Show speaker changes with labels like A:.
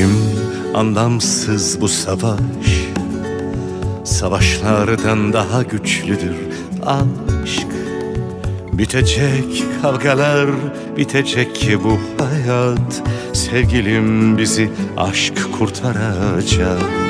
A: Sevgilim, anlamsız bu savaş, savaşlardan daha güçlüdür aşk. Bitecek kavgalar, bitecek bu hayat. Sevgilim, bizi aşk kurtaracak.